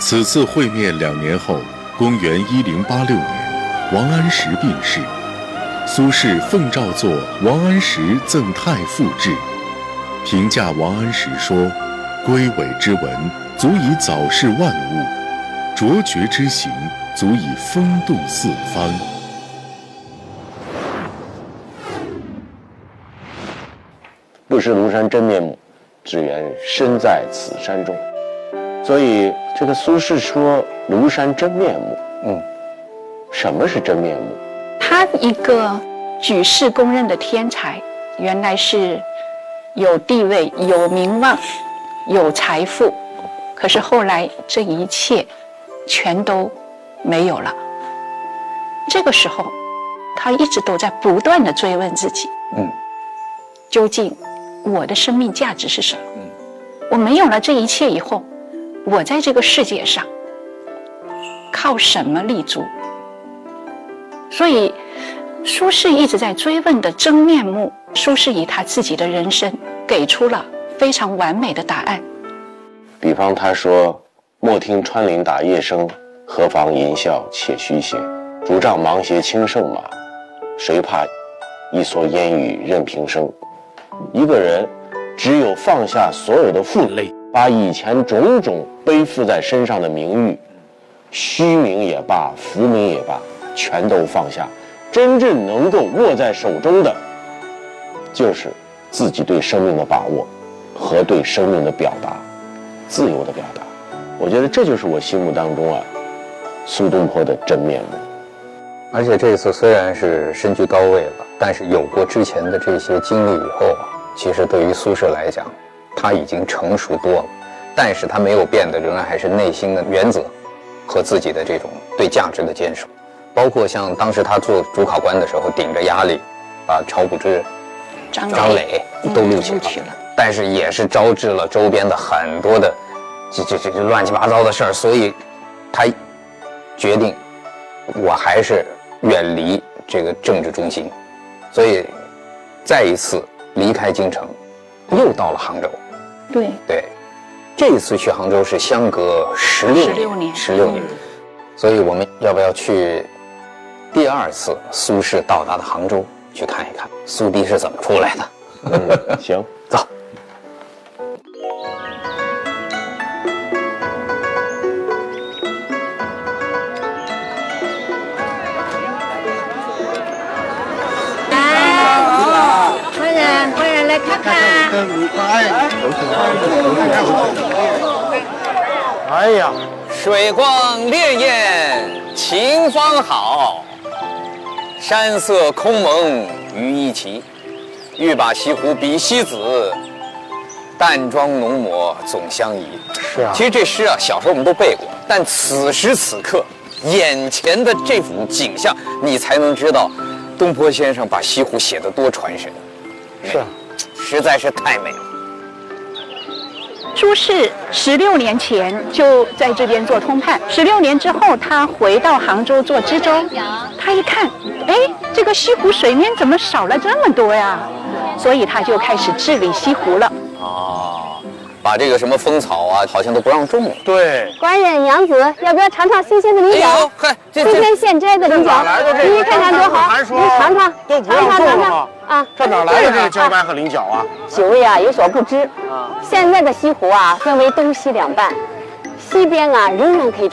此次会面2年后，公元1086年，王安石病逝，苏轼奉诏作《王安石赠太傅志》，评价王安石说：“归伟之文，足以早逝万物；卓绝之行，足以风度四方。” 不识庐山真面目，只缘身在此山中。所以这个苏轼说庐山真面目，什么是真面目？ 他一个举世公认的天才，原来是有地位、有名望、有财富，可是后来这一切全都没有了。这个时候，他一直都在不断地追问自己，究竟我的生命价值是什么？我没有了这一切以后，我在这个世界上靠什么立足？所以苏轼一直在追问的真面目，苏轼以他自己的人生给出了非常完美的答案。 比方他说：“莫听穿林打叶声，何妨吟啸且虚闲。竹杖芒鞋轻胜马，谁怕一蓑烟雨任平生。”一个人只有放下所有的负累，把以前种种背负在身上的名誉、虚名也罢、浮名也罢，全都放下，真正能够握在手中的，就是自己对生命的把握和对生命的表达，自由的表达。我觉得这就是我心目当中苏东坡的真面目。 而且这次虽然是身居高位了，但是有过之前的这些经历以后，其实对于苏轼来讲，他已经成熟多了，但是他没有变的仍然还是内心的原则和自己的这种对价值的坚守。包括像当时他做主考官的时候，顶着压力把晁补之、张磊都录取了，但是也是招致了周边的很多的这乱七八糟的事儿，所以他决定我还是远离这个政治中心，所以再一次离开京城，又到了杭州。对，这一次去杭州是相隔16年，所以我们要不要去第2次苏轼到达的杭州去看一看苏堤是怎么出来的？ 行， 走。 来看看。 哎呀，水光潋滟晴方好，山色空蒙雨亦奇。欲把西湖比西子，淡妆浓抹总相宜。 是啊， 其实这诗小时候我们都背过，但此时此刻眼前的这幅景象，你才能知道东坡先生把西湖写得多传神。 是啊， 实在是太美了。 苏轼16年前就在这边做通判，16年之后他回到杭州做知州，他一看，哎，这个西湖水面怎么少了这么多呀？所以他就开始治理西湖了。 把这个什么蜂草好像都不让种了。 对。 官人娘子，要不要尝尝新鲜的菱角？今天现摘的菱角，你看看多好，你尝尝， 都不让种了吗？ 啊， 这哪来的这个茭白和菱角啊？ 几位有所不知，现在的西湖分为东西两半，西边仍然可以